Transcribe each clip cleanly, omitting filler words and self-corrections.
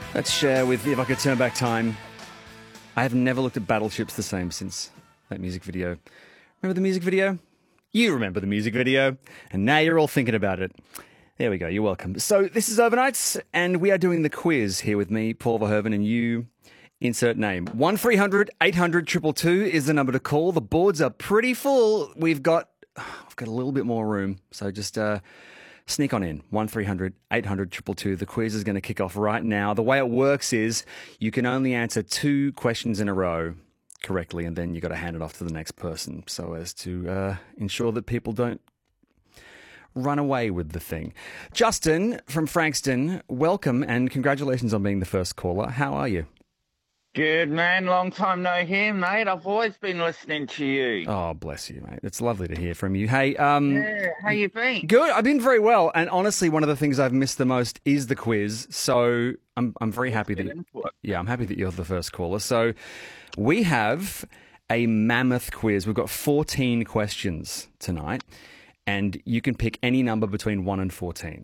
Let's share with If I Could Turn Back Time. I have never looked at battleships the same since that music video. Remember the music video? You remember the music video, and now you're all thinking about it. There we go, you're welcome. So this is Overnights, and we are doing the quiz here with me, Paul Verhoeven, and you. Insert name. 1300 800 222 is the number to call. The boards are pretty full. We've got a little bit more room, so just sneak on in. 1300 800 222. The quiz is going to kick off right now. The way it works is you can only answer 2 questions in a row correctly, and then you got to hand it off to the next person so as to ensure that people don't run away with the thing. Justin from Frankston, welcome and congratulations on being the first caller. How are you? Good, man. Long time no hear, mate. I've always been listening to you. Oh, bless you, mate. It's lovely to hear from you. Hey, Yeah, how you been? good. I've been very well, and honestly, one of the things I've missed the most is the quiz. So I'm very happy that I'm happy that you're the first caller. So we have a mammoth quiz. We've got 14 questions tonight, and you can pick any number between 1 and 14.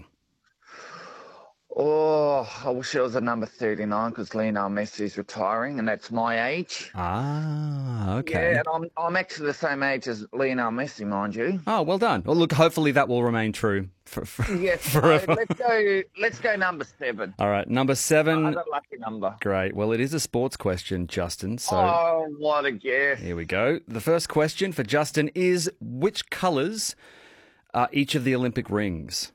Oh, I wish it was a number 39 because Lionel Messi's retiring, and that's my age. Ah, okay. Yeah, and I'm actually the same age as Lionel Messi, mind you. Oh, well done. Well, look, hopefully that will remain true Yes, forever. so let's go number 7. All right, number 7. Another lucky number. Great. Well, it is a sports question, Justin. So Oh, what a guess. here we go. The first question for Justin is, which colours are each of the Olympic rings?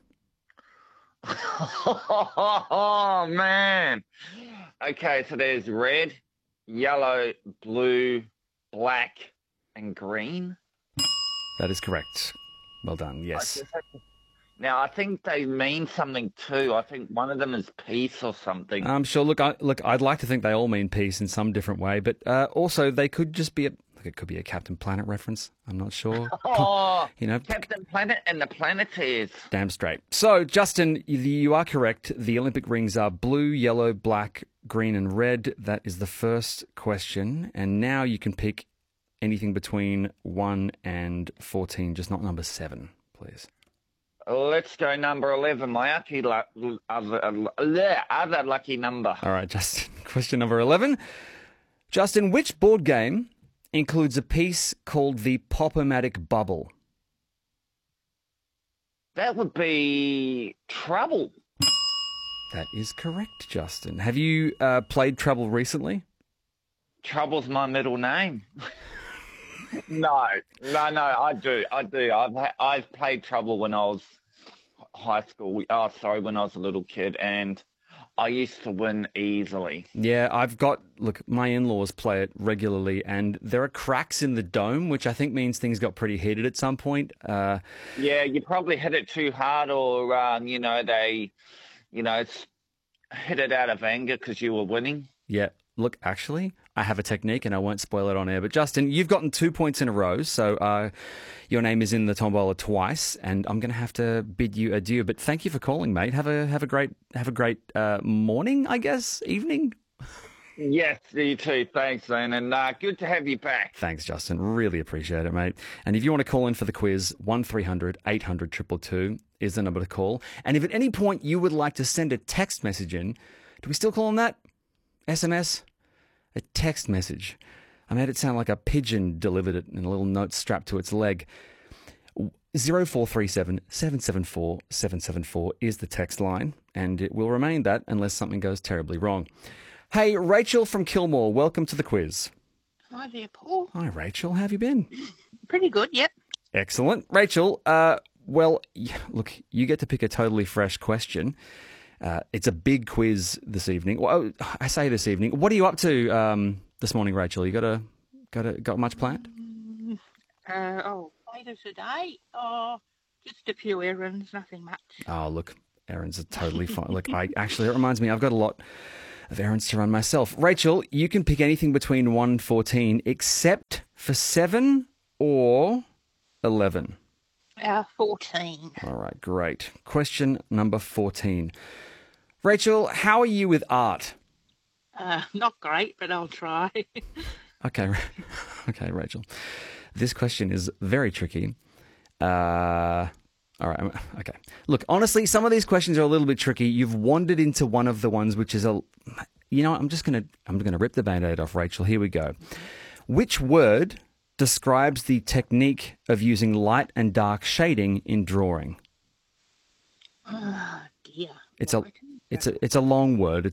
Oh, man. Okay, so there's red, yellow, blue, black, and green. That is correct. Well done. Yes. Now, I think they mean something too. I think one of them is peace or something. I'm sure. Look, I'd like to think they all mean peace in some different way, but also they could just be it could be a Captain Planet reference. I'm not sure. Oh, You know, Captain Planet and the Planeteers. damn straight. So, Justin, you are correct. The Olympic rings are blue, yellow, black, green, and red. That is the first question. And now you can pick anything between 1 and 14, just not number 7, please. Let's go number 11, my other lucky number. All right, Justin. Question number 11. Justin, which board game includes a piece called the Pop-O-Matic Bubble? That would be Trouble. That is correct, Justin. Have you played Trouble recently? Trouble's my middle name. No, I do. I've played Trouble when I was when I was a little kid, and I used to win easily. Yeah, my in-laws play it regularly, and there are cracks in the dome, which I think means things got pretty heated at some point. Yeah, you probably hit it too hard, or they hit it out of anger because you were winning. Yeah, look, actually, I have a technique, and I won't spoil it on air. But Justin, you've gotten 2 points in a row, so your name is in the tombola twice, and I'm going to have to bid you adieu. But thank you for calling, mate. Have a great morning, I guess, evening. Yes, you too. Thanks, man, and good to have you back. Thanks, Justin. Really appreciate it, mate. And if you want to call in for the quiz, 1300 800 222 is the number to call. And if at any point you would like to send a text message in, do we still call them that? SMS? A text message. I made it sound like a pigeon delivered it in a little note strapped to its leg. 0437 774 774 is the text line, and it will remain that unless something goes terribly wrong. Hey, Rachel from Kilmore, welcome to the quiz. Hi there, Paul. Hi, Rachel. How have you been? Pretty good, yep. Excellent. Rachel, look, you get to pick a totally fresh question. It's a big quiz this evening. Well, I say this evening. What are you up to this morning, Rachel? You got much planned? Later today, just a few errands, nothing much. Oh, look, errands are totally fine. Look, it reminds me, I've got a lot of errands to run myself. Rachel, you can pick anything between 1 and 14 except for 7 or 11. 14. All right, great. Question number 14. Rachel, how are you with art? Not great, but I'll try. Okay, Rachel. This question is very tricky. All right. Okay. Look, honestly, some of these questions are a little bit tricky. You've wandered into one of the ones which is you know, I'm gonna rip the Band-Aid off, Rachel. Here we go. Which word describes the technique of using light and dark shading in drawing? Oh, dear. It's a long word.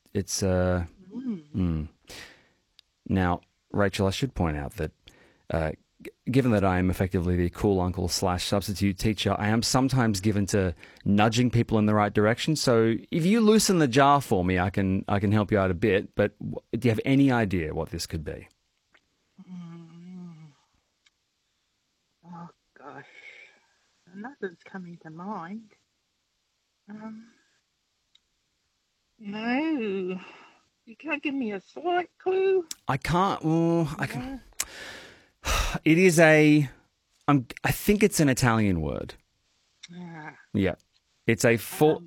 Now, Rachel, I should point out that given that I am effectively the cool uncle / substitute teacher, I am sometimes given to nudging people in the right direction. So if you loosen the jar for me, I can help you out a bit. But do you have any idea what this could be? Oh, gosh. Nothing's coming to mind. No. You can't give me a slight clue? I can't. I can. It is I think it's an Italian word. Yeah. It's a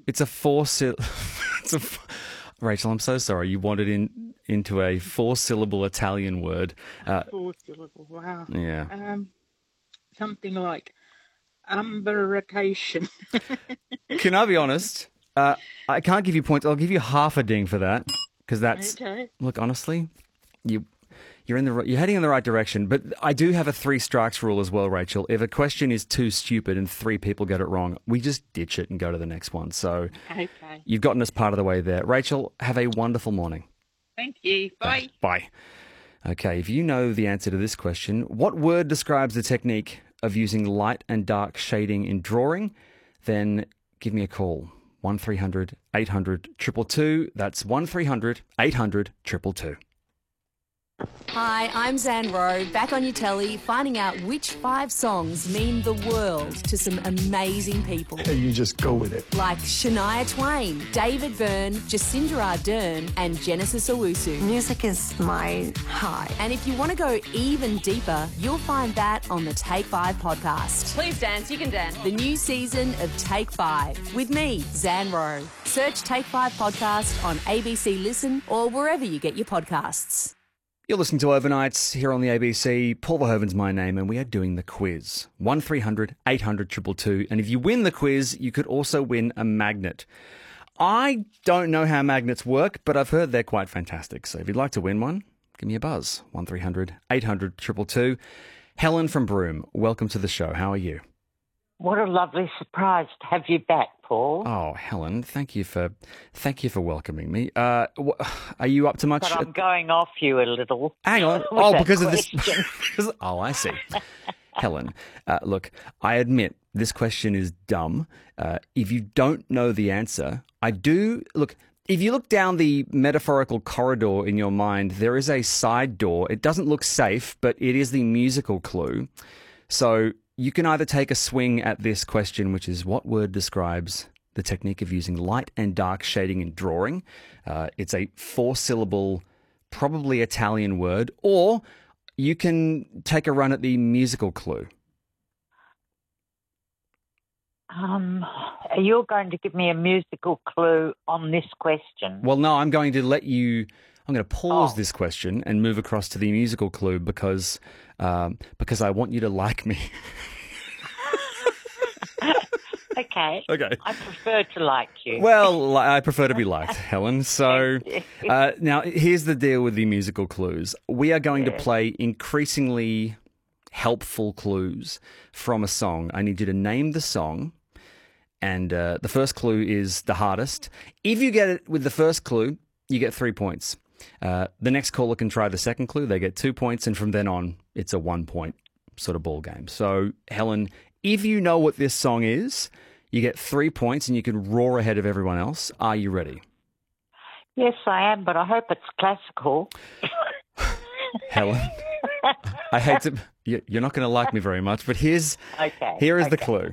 Rachel, I'm so sorry. You wanted into a 4-syllable Italian word. 4-syllable, wow. Yeah. Something like umbrication. Can I be honest? I can't give you points. I'll give you half a ding for that because that's Okay. Look, honestly, you're heading in the right direction. But I do have a 3 strikes rule as well, Rachel. If a question is too stupid and 3 people get it wrong, we just ditch it and go to the next one. So Okay. you've gotten us part of the way there. Rachel, have a wonderful morning. Thank you. Bye. Bye. Okay, if you know the answer to this question, what word describes the technique of using light and dark shading in drawing? Then give me a call. 1300 800 222. That's 1300 800 222. Hi, I'm Zan Rowe, back on your telly, finding out which 5 songs mean the world to some amazing people. You just go with it. Like Shania Twain, David Byrne, Jacinda Ardern, and Genesis Owusu. Music is my high. And if you want to go even deeper, you'll find that on the Take 5 podcast. Please dance, you can dance. The new season of Take 5 with me, Zan Rowe. Search Take 5 podcast on ABC Listen or wherever you get your podcasts. You're listening to Overnights here on the ABC. Paul Verhoeven's my name, and we are doing the quiz. 1300 800 222. And if you win the quiz, you could also win a magnet. I don't know how magnets work, but I've heard they're quite fantastic. So if you'd like to win one, give me a buzz. 1300 800 222. Helen from Broome, welcome to the show. How are you? What a lovely surprise to have you back, Paul. Oh, Helen, thank you for welcoming me. Are you up to much? But I'm going off you a little. Hang on. Oh, because of this. Oh, I see. Helen, look, I admit this question is dumb. If you don't know the answer, I do. Look, if you look down the metaphorical corridor in your mind, there is a side door. It doesn't look safe, but it is the musical clue. So you can either take a swing at this question, which is what word describes the technique of using light and dark shading in drawing. It's a 4-syllable, probably Italian word, or you can take a run at the musical clue. You're going to give me a musical clue on this question? Well, no, I'm going to pause this question and move across to the musical clue because I want you to like me. Okay. Okay. I prefer to like you. Well, I prefer to be liked, Helen. So now here's the deal with the musical clues. We are going to play increasingly helpful clues from a song. I need you to name the song. And the first clue is the hardest. If you get it with the first clue, you get 3 points. The next caller can try the second clue. They get 2 points. And from then on, it's a 1-point sort of ball game. So, Helen, if you know what this song is, you get 3 points and you can roar ahead of everyone else. Are you ready? Yes, I am, but I hope it's classical. Helen, I hate to... You're not going to like me very much, but here is the clue.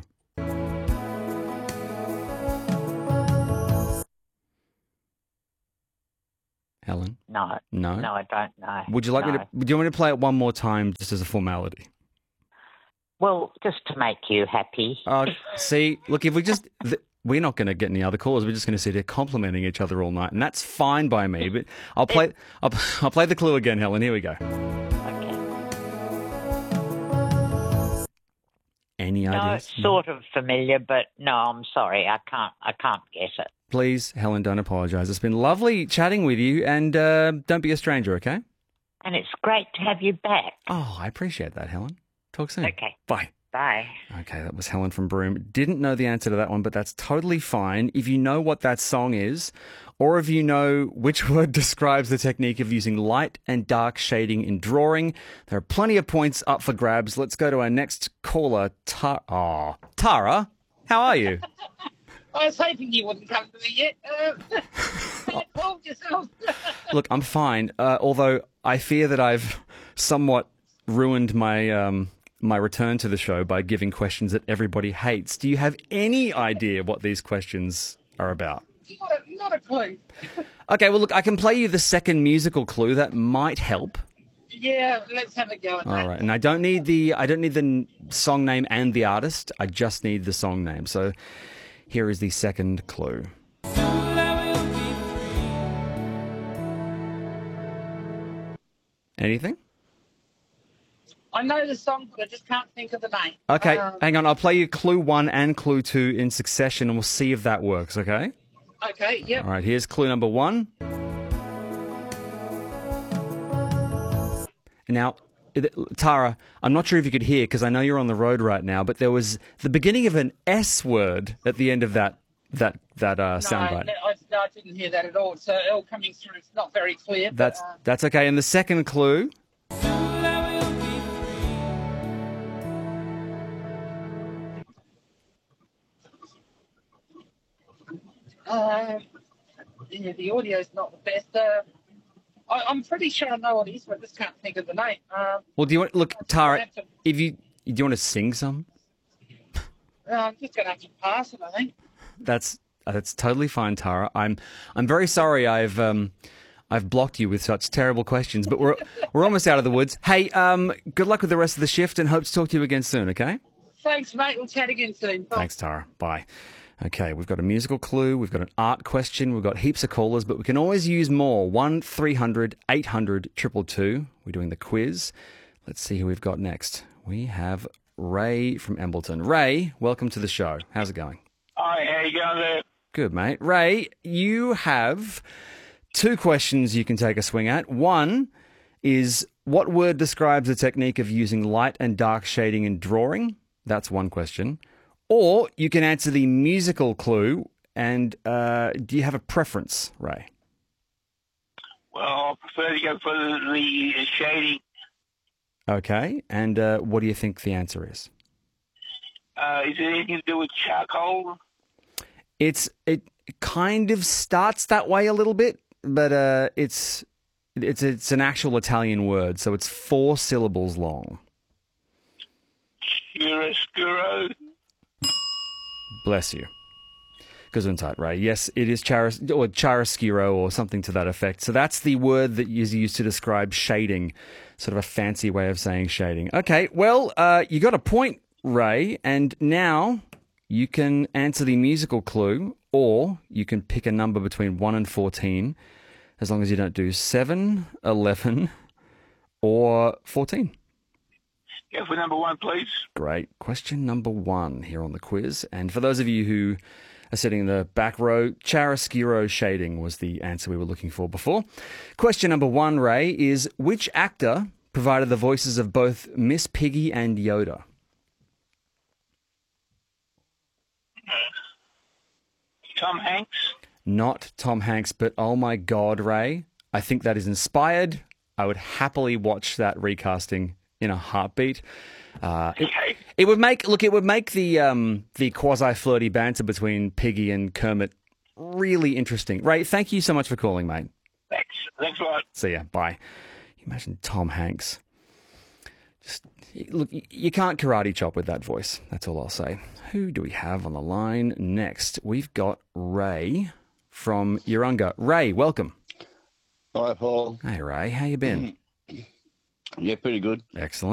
Helen? No. No? No, I don't know. Would you like me to... Do you want me to play it one more time just as a formality? Well, just to make you happy. See, look, if we just... We're not going to get any other calls. We're just going to sit here complimenting each other all night, and that's fine by me. But I'll play the clue again, Helen. Here we go. Okay. Any Any No, ideas? it's sort of familiar, but no, I'm sorry, I can't guess it. Please, Helen, don't apologise. It's been lovely chatting with you, and don't be a stranger, okay? And it's great to have you back. Oh, I appreciate that, Helen. Talk soon. Okay. Bye. Bye. Okay, that was Helen from Broome. Didn't know the answer to that one, but that's totally fine. If you know what that song is, or if you know which word describes the technique of using light and dark shading in drawing, there are plenty of points up for grabs. Let's go to our next caller, Tara. Tara, how are you? I was hoping you wouldn't come to me yet. Hold yourself. Look, I'm fine, although I fear that I've somewhat ruined my my return to the show by giving questions that everybody hates. Do you have any idea what these questions are about? Not a clue. Okay, well, look, I can play you the second musical clue. That might help. Yeah, let's have a go at that. All right, and I don't need the song name and the artist. I just need the song name. So here is the second clue. Anything? I know the song, but I just can't think of the name. Okay, hang on. I'll play you clue 1 and clue 2 in succession, and we'll see if that works, okay? Okay, yep. All right, here's clue number 1. Now, Tara, I'm not sure if you could hear, because I know you're on the road right now, but there was the beginning of an S word at the end of that soundbite. No, I didn't hear that at all. So all coming through, it's not very clear. That's okay. And the second clue. Yeah, the audio's not the best. I'm pretty sure I know what it is, but I just can't think of the name. Well, do you want look, Tara? Do you want to sing some? I'm just going to have to pass it, I think. That's totally fine, Tara. I'm very sorry. I've blocked you with such terrible questions, but we're almost out of the woods. Hey, good luck with the rest of the shift, and hope to talk to you again soon. Okay? Thanks, mate. We'll chat again soon. Bye. Thanks, Tara. Bye. Okay, we've got a musical clue, we've got an art question, we've got heaps of callers, but we can always use more. 1300 800 222. We're doing the quiz. Let's see who we've got next. We have Ray from Embleton. Ray, welcome to the show. How's it going? Hi, how you going there? Good, mate. Ray, you have 2 questions you can take a swing at. One is, what word describes the technique of using light and dark shading in drawing? That's one question. Or you can answer the musical clue. And do you have a preference, Ray? Well, I prefer to go for the shading. Okay. And what do you think the answer is? Is it anything to do with charcoal? It kind of starts that way a little bit, but it's an actual Italian word, so it's 4 syllables long. Chiaroscuro. Bless you. Gesundheit, Ray. Yes, it is chiaroscuro or something to that effect. So that's the word that is used to describe shading, sort of a fancy way of saying shading. Okay, well, you got a point, Ray, and now you can answer the musical clue, or you can pick a number between 1 and 14, as long as you don't do 7, 11, or 14. Go for number 1, please. Great. Question number 1 here on the quiz. And for those of you who are sitting in the back row, chiaroscuro shading was the answer we were looking for before. Question number 1, Ray, is which actor provided the voices of both Miss Piggy and Yoda? Tom Hanks. Not Tom Hanks, but oh my God, Ray, I think that is inspired. I would happily watch that recasting in a heartbeat. It would make the quasi flirty banter between Piggy and Kermit really interesting. Ray, thank you so much for calling, mate. Thanks a lot. See ya. Bye. Imagine Tom Hanks. Just look, you can't karate chop with that voice. That's all I'll say. Who do we have on the line next? We've got Ray from Urunga. Ray, welcome. Hi, Paul. Hey, Ray. How you been? Yeah, pretty good. Excellent.